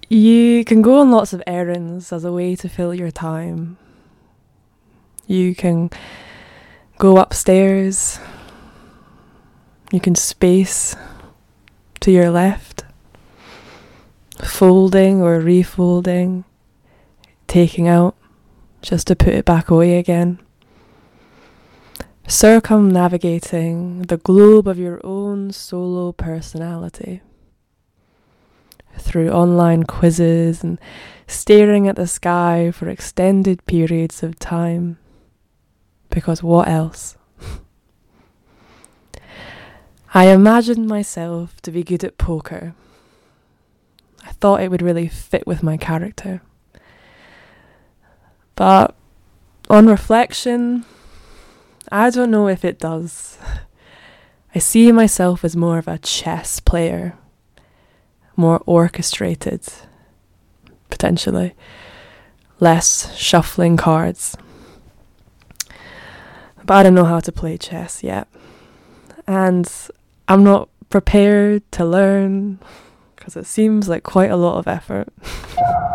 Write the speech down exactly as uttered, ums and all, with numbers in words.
You can go on lots of errands as a way to fill your time. You can go upstairs. You can space to your left, folding or refolding, taking out just to put it back away again. Circumnavigating the globe of your own solo personality through online quizzes and staring at the sky for extended periods of time. Because what else? I imagined myself to be good at poker. I thought it would really fit with my character. But on reflection, I don't know if it does. I see myself as more of a chess player, more orchestrated, potentially, less shuffling cards. But I don't know how to play chess yet. And I'm not prepared to learn because it seems like quite a lot of effort.